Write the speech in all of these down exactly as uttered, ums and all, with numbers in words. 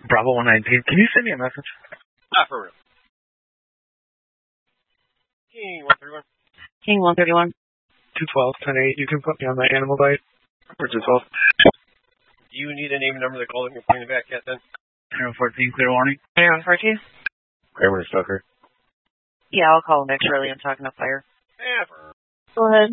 Bravo one nineteen. Can you send me a message? Affirmative. King one thirty-one. King one thirty-one. two twelve, ten eight. You can put me on that animal bite. Or two twelve. Do you need a name and number of the call that you're pointing back at then? zero fourteen, clear warning. zero fourteen? Kramer Stucker. Yeah, I'll call him back shortly. I'm talking to fire. Affirmative. Go ahead.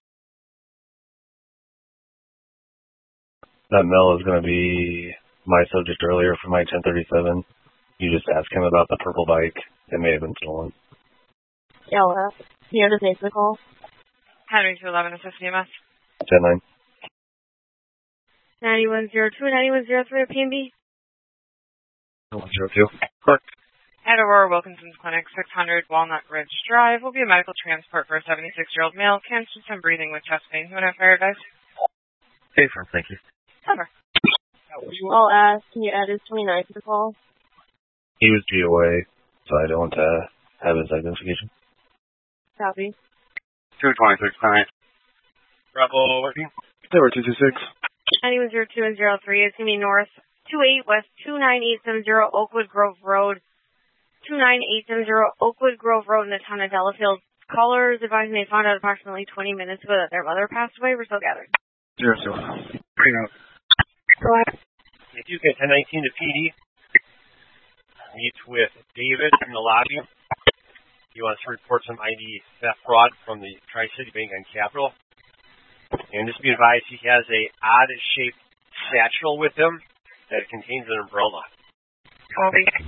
That Mel is going to be my subject earlier for my ten thirty-seven. You just ask him about the purple bike. It may have been stolen. Yeah, well, can you just make the call? Henry two eleven, assist E M S. ten nine. ninety-one zero two, ninety-one zero three, P M B. one zero two. Correct. At Aurora Wilkinson's Clinic, six hundred Walnut Ridge Drive, will be a medical transport for a seventy-six-year-old male, cancer, some breathing with chest pain. You want to have fire advice? Hey, firm, thank you. Cover. I'll ask, can you add his twenty-nine to the call? He was G O A, so I don't uh, have his identification. Copy. two twenty-six, nine. Bravo, what do you? Zero two two six. ninety-one zero two and zero three is going to be north two eight west two nine eight seven zero Oakwood Grove Road. two nine eight seven zero Oakwood Grove Road in the town of Delafield. Callers advising they found out approximately twenty minutes ago that their mother passed away. We're still gathering. Zero zero. Bring out. Go ahead. If you get ten nineteen to P D, meet with David in the lobby. He wants to report some I D theft fraud from the Tri-City Bank on Capitol. And just be advised, he has a odd-shaped satchel with him that contains an umbrella. Copy.